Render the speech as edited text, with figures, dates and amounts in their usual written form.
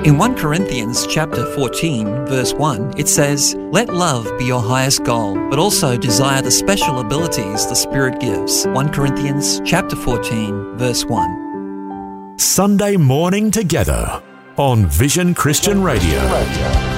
In 1 Corinthians chapter 14, verse 1, it says, "Let love be your highest goal, but also desire the special abilities the Spirit gives." 1 Corinthians chapter 14, verse 1. Sunday morning together on Vision Christian Radio.